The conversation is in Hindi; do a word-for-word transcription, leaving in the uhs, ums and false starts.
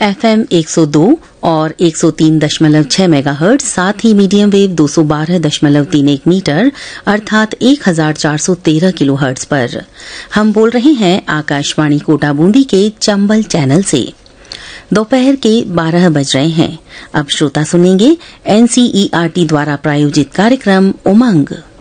एफएम एक सौ दो और एक सौ तीन दशमलव छह मेगाहर्ट्ज, साथ ही मीडियम वेव दो सौ बारह दशमलव तीन एक मीटर अर्थात एक हजार चार सौ तेरह किलोहर्ट्ज पर। हम बोल रहे हैं आकाशवाणी कोटा बूंदी के चंबल चैनल से। दोपहर के बारह बज रहे हैं। अब श्रोता सुनेंगे एनसीईआरटी द्वारा प्रायोजित कार्यक्रम उमंग।